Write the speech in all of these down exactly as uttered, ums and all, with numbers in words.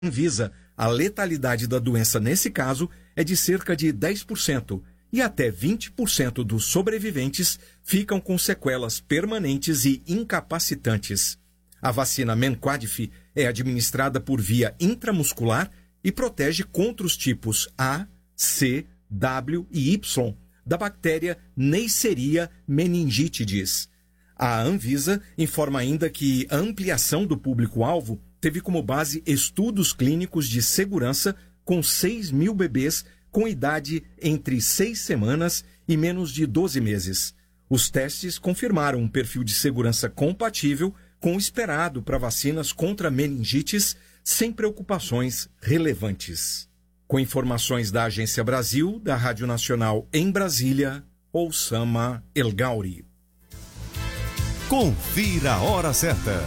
Anvisa, a letalidade da doença nesse caso é de cerca de dez por cento e até vinte por cento dos sobreviventes ficam com sequelas permanentes e incapacitantes. A vacina Menquadif é administrada por via intramuscular e protege contra os tipos A, C, W e Y da bactéria Neisseria meningitidis. A Anvisa informa ainda que a ampliação do público-alvo teve como base estudos clínicos de segurança com seis mil bebês com idade entre seis semanas e menos de doze meses. Os testes confirmaram um perfil de segurança compatível com o esperado para vacinas contra meningites, sem preocupações relevantes. Com informações da Agência Brasil, da Rádio Nacional em Brasília, Oussama El Gauri. Confira a hora certa.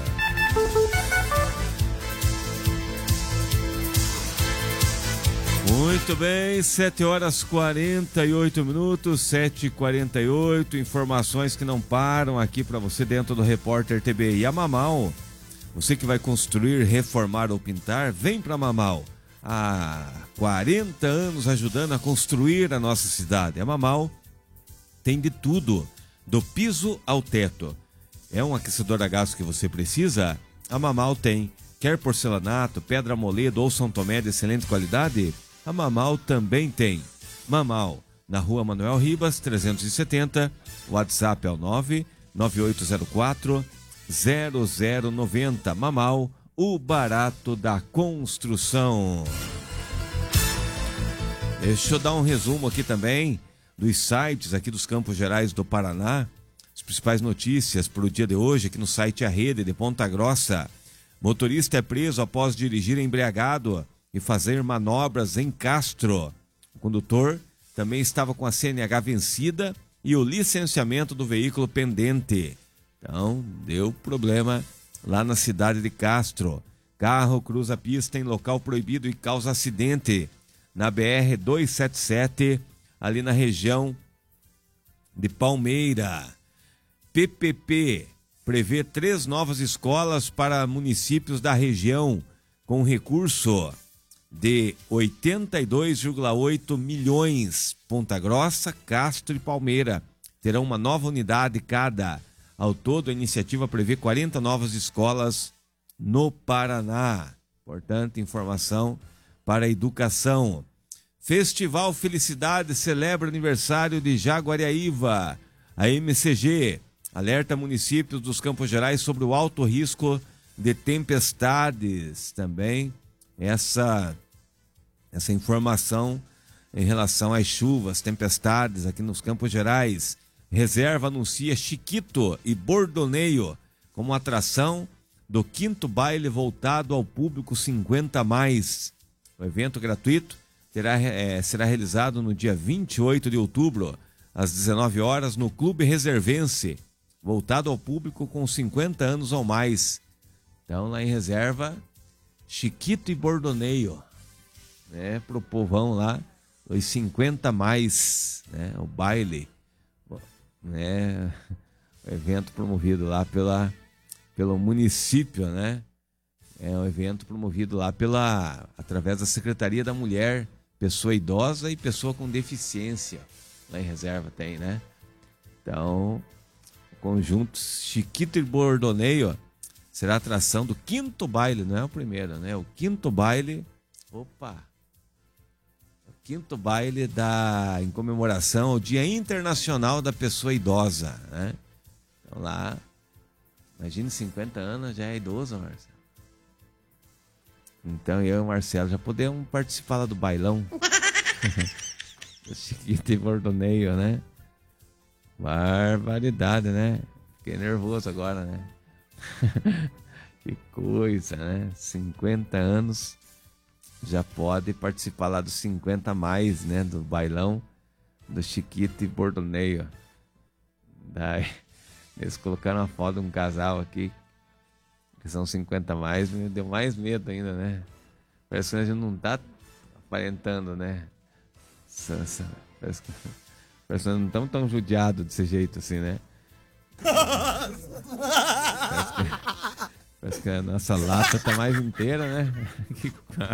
Muito bem, sete horas e quarenta e oito minutos, sete e quarenta e oito, informações que não param aqui para você dentro do Repórter T B. E a Mamal, você que vai construir, reformar ou pintar, vem para Mamal. Há quarenta anos ajudando a construir a nossa cidade. A Mamal tem de tudo, do piso ao teto. É um aquecedor a gás que você precisa? A Mamal tem. Quer porcelanato, pedra moledo ou São Tomé de excelente qualidade? A Mamal também tem. Mamal, na rua Manuel Ribas, trezentos e setenta. O WhatsApp é o nove nove oito zero quatro zero zero nove zero. Mamal, o barato da construção. Deixa eu dar um resumo aqui também dos sites aqui dos Campos Gerais do Paraná. As principais notícias para o dia de hoje aqui no site A Rede de Ponta Grossa. Motorista é preso após dirigir embriagado e fazer manobras em Castro. O condutor também estava com a C N H vencida e o licenciamento do veículo pendente. Então, deu problema lá na cidade de Castro. Carro cruza pista em local proibido e causa acidente na B R duzentos e setenta e sete, ali na região de Palmeira. P P P prevê três novas escolas para municípios da região com recurso de oitenta e dois vírgula oito milhões. Ponta Grossa, Castro e Palmeira terão uma nova unidade cada. Ao todo, a iniciativa prevê quarenta novas escolas no Paraná. Portanto, informação para a educação. Festival Felicidade celebra aniversário de Jaguariaíva. A M C G alerta municípios dos Campos Gerais sobre o alto risco de tempestades. Também essa, essa informação em relação às chuvas, tempestades aqui nos Campos Gerais. Reserva anuncia Chiquito e Bordoneio como atração do quinto baile voltado ao público cinquenta a mais. O evento gratuito terá, é, será realizado no dia vinte e oito de outubro, às dezenove horas, no Clube Reservense, voltado ao público com cinquenta anos ou mais. Então, lá em Reserva, Chiquito e Bordoneio, né, pro povão lá, os cinquenta a mais, né, o baile, né, o evento promovido lá pela, pelo município, né, é um evento promovido lá pela, através da Secretaria da Mulher, pessoa idosa e pessoa com deficiência, lá em Reserva tem, né, então, o conjunto Chiquito e Bordoneio será a atração do quinto baile, não é o primeiro, né, o quinto baile, opa, quinto baile da, em comemoração ao Dia Internacional da Pessoa Idosa, né? Então lá, imagine cinquenta anos, já é idoso, Marcelo. Então eu e o Marcelo já podemos participar lá do bailão. Chiquito e Bordoneio, né? Barbaridade, né? Fiquei nervoso agora, né? Que coisa, né? cinquenta anos... já pode participar lá dos cinquenta a mais, né? Do bailão do Chiquito e Bordoneio. Daí, eles colocaram uma foto de um casal aqui, que são cinquenta a mais, me deu mais medo ainda, né? Parece que a gente não tá aparentando, né? Parece que, parece que não estamos tão judiados desse jeito assim, né? Parece que, Parece que a nossa lata tá mais inteira, né?